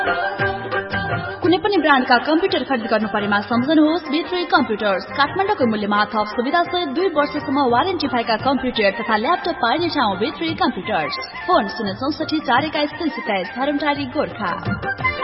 कुनै पनि ब्रान्डका कम्प्युटर खरिद गर्नु परेमा सम्झनुहोस् B3 कम्प्युटर्स। काठमाडौँको मूल्यमा थप सुविधा सहित 2 वर्षसम्म वारेन्टी भएका कम्प्युटर तथा ल्यापटप पाइने ठाउँ B3 कम्प्युटर्स। फोन 064 421 327 धरमटारी गोरखा।